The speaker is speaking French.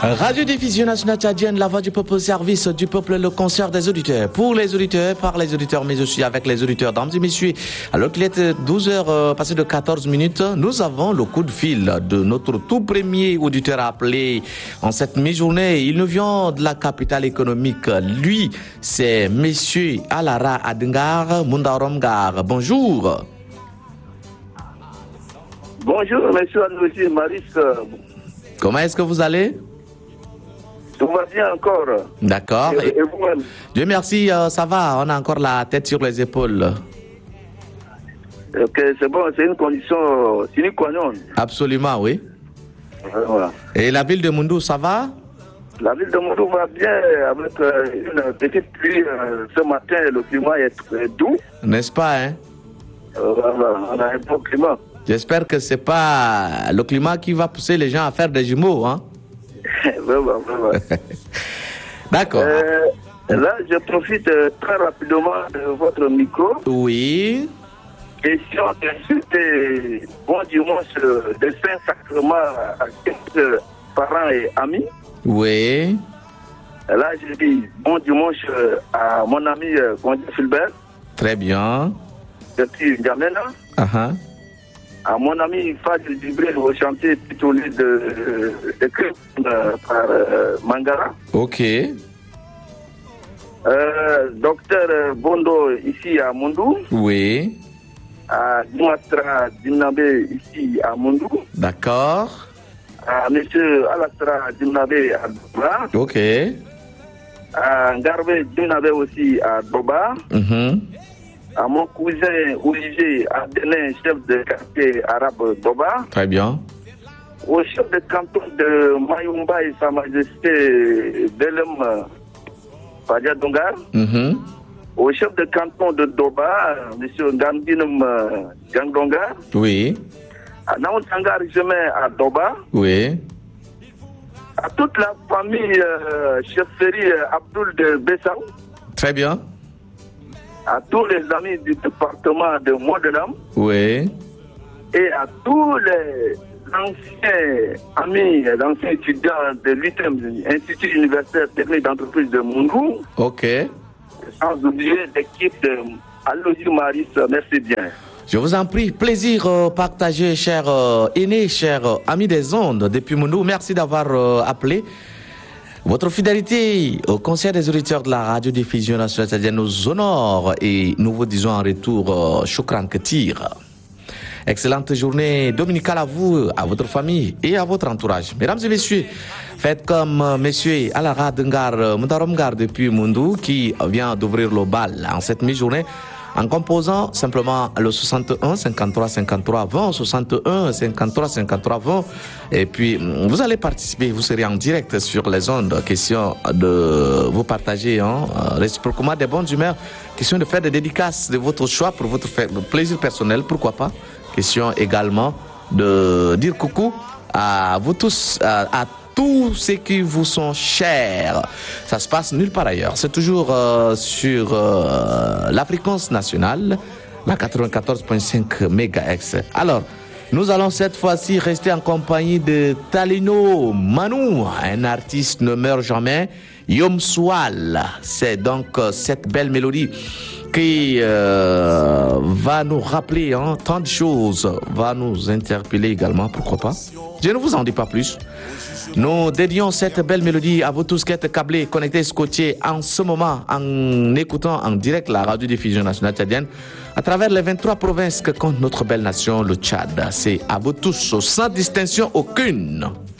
Radio-diffusion nationale tchadienne, la voix du peuple au service du peuple, le concert des auditeurs. Pour les auditeurs, par les auditeurs, mais aussi avec les auditeurs. Dames et messieurs, alors qu'il est 12h passé de 14 minutes, nous avons le coup de fil de notre tout premier auditeur appelé en cette mi-journée. Il nous vient de la capitale économique. Lui, c'est Monsieur Alara Adengar Mundaromgar. Bonjour. Bonjour, monsieur Anouzi Maris. Comment est-ce que vous allez? Tout va bien encore. D'accord. Et vous-même? Dieu merci, ça va, on a encore la tête sur les épaules. Ok, c'est bon, c'est une condition sine qua non. Absolument, oui. Voilà. Et la ville de Moundou, ça va? La ville de Moundou va bien avec une petite pluie ce matin. Le climat est très doux. N'est-ce pas, hein? Voilà, on a un bon climat. J'espère que c'est pas le climat qui va pousser les gens à faire des jumeaux, hein? Vraiment. D'accord. Là, je profite très rapidement de votre micro. Oui. Question d'insulter bon dimanche de Saint-Sacrement à quelques parents et amis. Oui. Là, je dis bon dimanche à mon ami Gondé Fulbert. Très bien. Depuis N'Djamena. À mon ami Fadil Djibril au chantier titulé de par Mangara. Ok. Docteur Bondo ici à Moundou. Oui. À Dimatra Dimnabé ici à Moundou. D'accord. À monsieur Alastra Dimnabé à Doba. Ok. À Ngarbe Dimnabé aussi à Doba. À mon cousin Olivier Adenin, chef de quartier arabe Doba. Très bien. Au chef de canton de Mayumba et Sa Majesté Belem Fadia Dongar. Au chef de canton de Doba, M. Gandinum Gangdongar. Oui. À Naoutangar, je mets à Doba. Oui. À toute la famille chefferie Abdoul de Bessaou. Très bien. À tous les amis du département de Modenam. Oui. Et à tous les anciens amis, anciens étudiants de l'UTM, Institut universitaire technique d'entreprise de Moundou. Ok. Sans oublier l'équipe de Aloïs Maris, merci bien. Je vous en prie, plaisir partagé, cher aîné, cher ami des ondes depuis Moundou. Merci d'avoir appelé. Votre fidélité au concert des auditeurs de la radio-diffusion nationale tchadienne nous honore et nous vous disons en retour Choukran Ketir. Excellente journée dominicale à vous, à votre famille et à votre entourage. Mesdames et messieurs, faites comme monsieur Alara Dengar Mundaromgar depuis Moundou qui vient d'ouvrir le bal en cette mi-journée en composant simplement le 61 53 53 20 61 53 53 20 et puis vous allez participer, vous serez en direct sur les ondes, question de vous partager réciproquement des bonnes humeurs, question de faire des dédicaces de votre choix pour votre plaisir personnel, pourquoi pas, question également de dire coucou à vous tous, à tous ceux qui vous sont chers. Ça se passe nulle part ailleurs. C'est toujours sur la fréquence nationale, la 94.5 MHz. Alors, nous allons cette fois-ci rester en compagnie de Talino Manu, un artiste ne meurt jamais, Yom Swal. C'est donc cette belle mélodie qui va nous rappeler tant de choses, va nous interpeller également, pourquoi pas. Je ne vous en dis pas plus. Nous dédions cette belle mélodie à vous tous qui êtes câblés, connectés, scotchés en ce moment en écoutant en direct la radio-diffusion nationale tchadienne à travers les 23 provinces que compte notre belle nation, le Tchad. C'est à vous tous, sans distinction aucune.